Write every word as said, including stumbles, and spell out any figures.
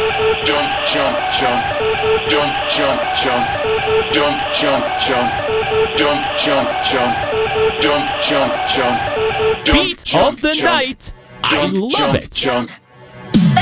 Don't jump, jump. Don't jump, jump. Don't jump, jump. Don't jump, jump. Don't jump, jump. Don't Beat jump, of the jump. night. I Don't love jump, it. jump.